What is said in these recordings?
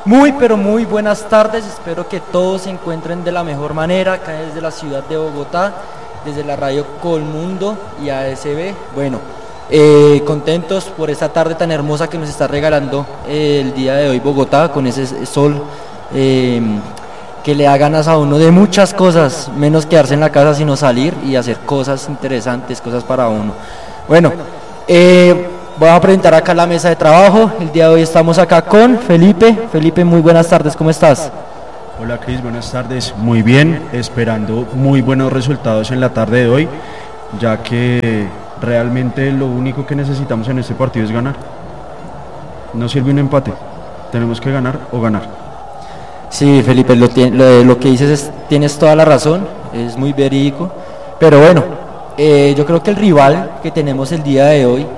Muy pero muy buenas tardes, espero que todos se encuentren de la mejor manera acá desde la ciudad de Bogotá, desde la radio Colmundo y ASB. Bueno, contentos por esta tarde tan hermosa que nos está regalando el día de hoy Bogotá, con ese sol que le da ganas a uno de muchas cosas, menos quedarse en la casa sino salir y hacer cosas interesantes, cosas para uno. Bueno, voy a presentar acá la mesa de trabajo. El día de hoy estamos acá con Felipe. Felipe, muy buenas tardes, ¿cómo estás? Hola Cris, buenas tardes. Muy bien, esperando muy buenos resultados en la tarde de hoy, ya que realmente lo único que necesitamos en este partido es ganar. No sirve un empate, tenemos que ganar o ganar. Sí, Felipe, lo que dices tienes toda la razón, es muy verídico, pero bueno, yo creo que el rival que tenemos el día de hoy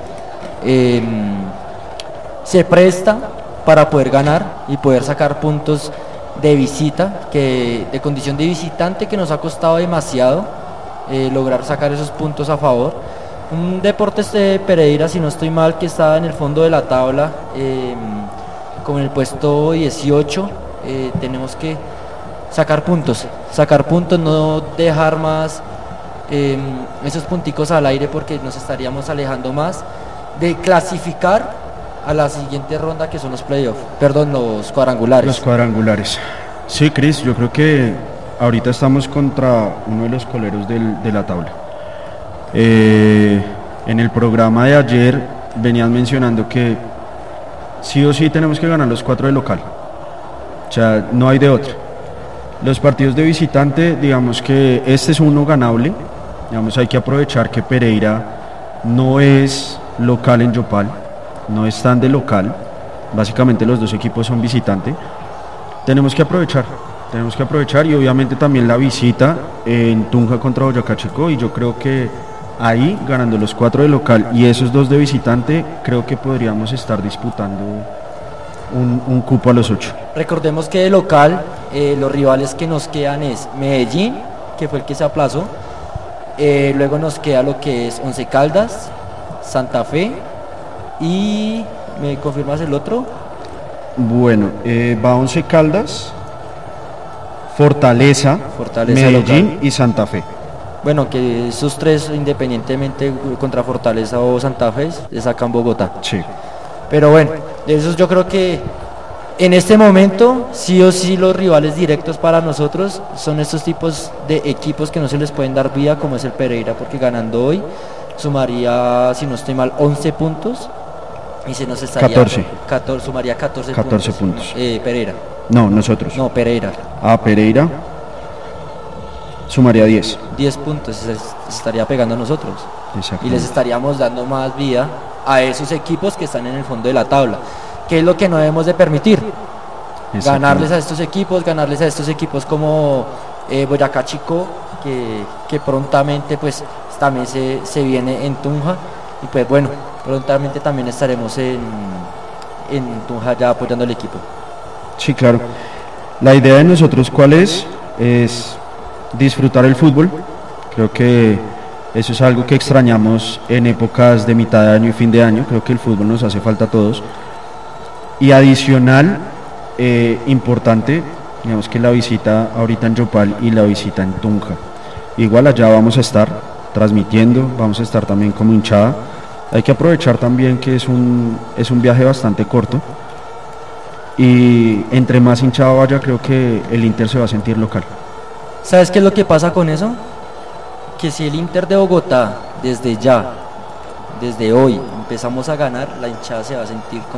se presta para poder ganar y poder sacar puntos de visita, de condición de visitante, que nos ha costado demasiado lograr sacar esos puntos a favor. Un Deportes de Pereira, si no estoy mal, que está en el fondo de la tabla con el puesto 18. Tenemos que sacar puntos, no dejar más esos punticos al aire, porque nos estaríamos alejando más de clasificar a la siguiente ronda, que son los playoffs, los cuadrangulares. Los cuadrangulares. Sí, Cris, yo creo que ahorita estamos contra uno de los coleros de la tabla. En el programa de ayer venían mencionando que sí o sí tenemos que ganar los 4 de local. O sea, no hay de otra. Los partidos de visitante, digamos que este es uno ganable. Digamos, hay que aprovechar que Pereira no es local en Yopal, no están de local, básicamente los dos equipos son visitantes. Tenemos que aprovechar y obviamente también la visita en Tunja contra Boyacá Chico, y yo creo que ahí, ganando los 4 de local y esos 2 de visitante, creo que podríamos estar disputando un cupo a los 8. Recordemos que de local los rivales que nos quedan es Medellín, que fue el que se aplazó, luego nos queda lo que es Once Caldas, Santa Fe, y ¿me confirmas el otro? Bueno, va Once Caldas, Fortaleza Medellín local y Santa Fe. Bueno, que esos 3, independientemente contra Fortaleza o Santa Fe, le sacan Bogotá. Sí. Pero bueno, de esos yo creo que en este momento sí o sí los rivales directos para nosotros son estos tipos de equipos que no se les pueden dar vida, como es el Pereira, porque ganando hoy sumaría, si no estoy mal, 11 puntos y se nos estaría 14, sumaría 14 puntos. Pereira. No, nosotros. No, Pereira. Pereira sumaría 10 puntos, se estaría pegando a nosotros. Y les estaríamos dando más vida a esos equipos que están en el fondo de la tabla, que es lo que no debemos de permitir. Ganarles a estos equipos como Boyacá Chico, que prontamente pues también se viene en Tunja, y pues bueno, prontamente también estaremos en Tunja ya apoyando al equipo. Sí, claro. La idea de nosotros, ¿cuál es? Es disfrutar el fútbol. Creo que eso es algo que extrañamos en épocas de mitad de año y fin de año. Creo que el fútbol nos hace falta a todos. Y adicional, importante, digamos que la visita ahorita en Yopal y la visita en Tunja. Igual allá vamos a estar transmitiendo, vamos a estar también como hinchada. Hay que aprovechar también que es un viaje bastante corto. Y entre más hinchada vaya, creo que el Inter se va a sentir local. ¿Sabes qué es lo que pasa con eso? Que si el Inter de Bogotá desde hoy empezamos a ganar, la hinchada se va a sentir